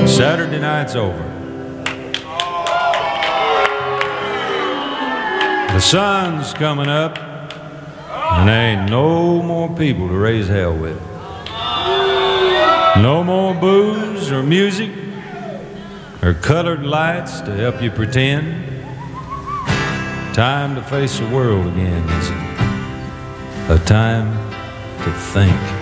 Saturday night's over. The sun's coming up, and there ain't no more people to raise hell with. No more booze or music or colored lights to help you pretend. Time to face the world again, is a time to think.